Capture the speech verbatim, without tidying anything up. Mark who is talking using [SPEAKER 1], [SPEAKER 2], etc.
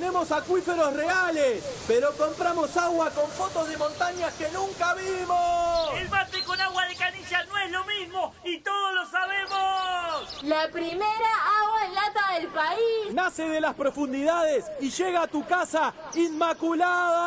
[SPEAKER 1] tenemos acuíferos reales, pero compramos agua con fotos de montañas que nunca vimos.
[SPEAKER 2] El mate con agua de canilla no es lo mismo y todos lo sabemos.
[SPEAKER 3] La primera agua en lata del país.
[SPEAKER 1] Nace de las profundidades y llega a tu casa inmaculada.